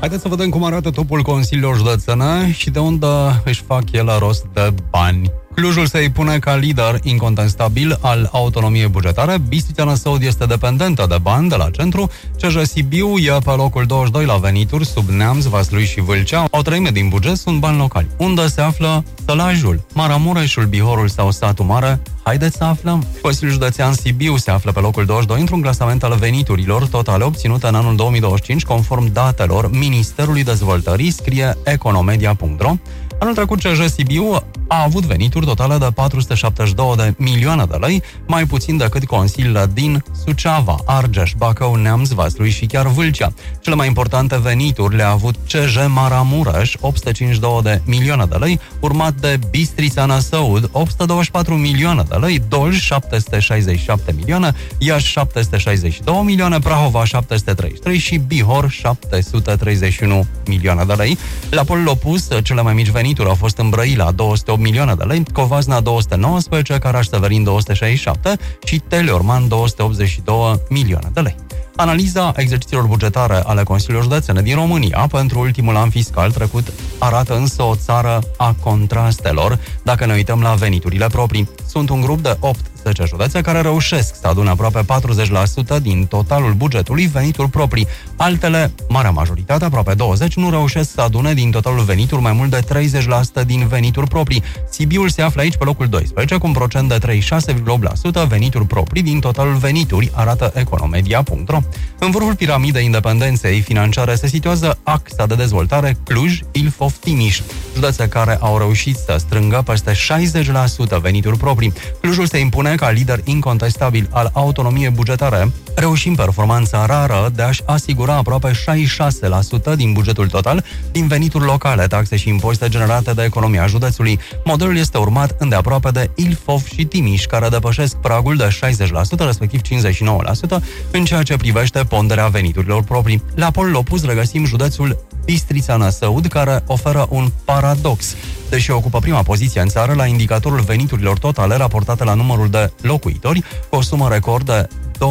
Haideți să vedem cum arată topul consiliilor județene și de unde își fac el rost de bani. Clujul se impune ca lider incontestabil al autonomiei bugetare. Bistrița Năsăud este dependentă de bani de la centru. CJ Sibiu e pe locul 22 la venituri, sub Neamț, Vaslui și Vâlcea. O treime din buget sunt bani locali. Unde se află Sălajul, Maramureșul, Bihorul sau Satul Mare? Haideți să aflăm. Consiliul Județean Sibiu se află pe locul 22 într-un clasament al veniturilor totale obținute în anul 2025, conform datelor Ministerului Dezvoltării, scrie economedia.ro. Anul trecut, CJ Sibiu a avut venituri totale de 472 de milioane de lei, mai puțin decât consiliile din Suceava, Argeș, Bacău, Neamț, Vaslui și chiar Vâlcea. Cele mai importante venituri le-a avut CJ Maramureș, 852 de milioane de lei, urmat de Bistrița Năsăud, 824 milioane de lei, Dolj, 767 milioane, Iași, 762 milioane, Prahova, 733 și Bihor, 731 milioane de lei. La polul opus, cele mai mici venituri au fost în Brăila, 208 milioane de lei, Covasna 219, Caraș-Severin 267 și Teleorman 282 milioane de lei. Analiza exercițiilor bugetare ale Consiliului Județene din România pentru ultimul an fiscal trecut arată însă o țară a contrastelor. Dacă ne uităm la veniturile proprii, sunt un grup de 18 județe care reușesc să adune aproape 40% din totalul bugetului venituri proprii. Altele, marea majoritate, aproape 20, nu reușesc să adune din totalul venituri mai mult de 30% din venituri proprii. Sibiul se află aici pe locul 12, cu un procent de 36,8% venituri proprii din totalul venituri, arată economedia.ro. În vârful piramidei independenței financiare se situează axa de dezvoltare Cluj, Ilfov, Timiș, județe care au reușit să strângă peste 60% venituri proprii. Clujul se impune ca lider incontestabil al autonomiei bugetare, reușind performanța rară de a-și asigura aproape 66% din bugetul total din venituri locale, taxe și impozite generate de economia județului. Modelul este urmat îndeaproape de Ilfov și Timiș, care depășesc pragul de 60%, respectiv 59%, în ceea ce privește ponderea veniturilor proprii. La polul opus regăsim județul Bistrița Năsăud, care oferă un paradox. Deși ocupă prima poziție în țară la indicatorul veniturilor totale raportate la numărul de locuitori, cu o sumă record de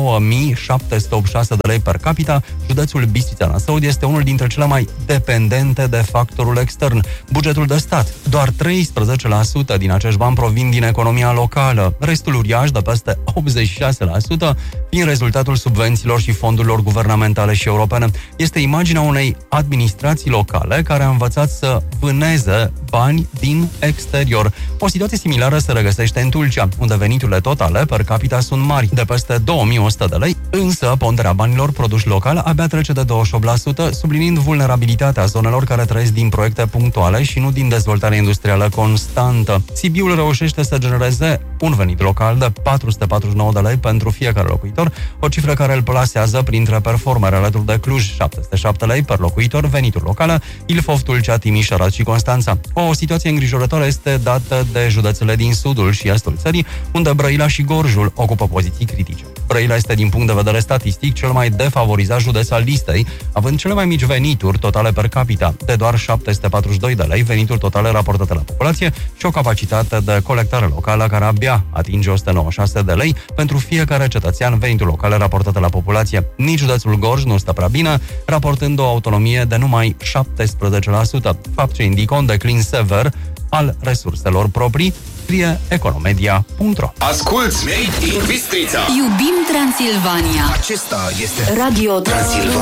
2786 de lei per capita, județul Bistrița Năsăud este unul dintre cele mai dependente de factorul extern. Bugetul de stat, doar 13% din acești bani provin din economia locală, restul uriaș de peste 86% fiind rezultatul subvențiilor și fondurilor guvernamentale și europene. Este imaginea unei administrații locale care a învățat să vâneze bani din exterior. O situație similară se regăsește în Tulcea, unde veniturile totale per capita sunt mari, de peste 2100 de lei, însă ponderea banilor produși local abia trece de 28%, subliniind vulnerabilitatea zonelor care trăiesc din proiecte punctuale și nu din dezvoltare industrială constantă. Sibiul reușește să genereze un venit local de 449 de lei pentru fiecare locuitor, o cifră care îl plasează printre performere alături de Cluj, 707 lei per locuitor, venituri locale, Ilfov, Tulcea, Timiș, Arad și Constanța. O situație îngrijorătoare este dată de județele din sudul și estul țării, unde Brăila și Gorjul ocupă poziții critice. Brăila este din punct de vedere statistic cel mai defavorizat județ al listei, având cele mai mici venituri totale per capita, de doar 742 de lei, venituri totale raportate la populație și o capacitate de colectare locală care abia atinge 196 de lei pentru fiecare cetățean, venituri locale raportate la populație. Nici județul Gorj nu stă prea bine, raportând o autonomie de numai 17%, fapt ce indică un declin sever al resurselor proprii, scrie economedia.ro. Asculți Made in Bistrița. Iubim Transilvania. Acesta este Radio Transilvania.